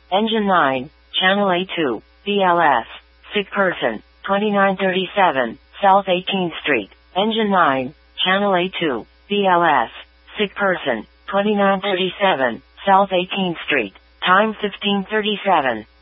Engine 9, Channel A2, BLS. Sick person, 2937, South 18th Street. Engine 9, Channel A2, BLS. Sick person, 2937, South 18th Street. Time 1537.